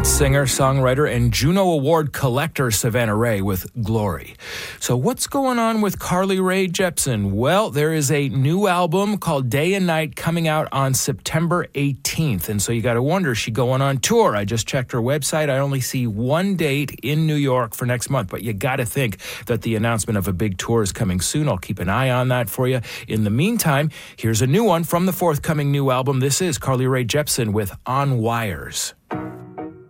That's singer, songwriter, and Juno Award collector Savannah Ray with Glory. So what's going on with Carly Rae Jepsen? Well, there is a new album called Day and Night coming out on September 18th. And so you got to wonder, is she going on tour? I just checked her website. I only see one date in New York for next month, but you got to think that the announcement of a big tour is coming soon. I'll keep an eye on that for you. In the meantime, here's a new one from the forthcoming new album. This is Carly Rae Jepsen with On Wires.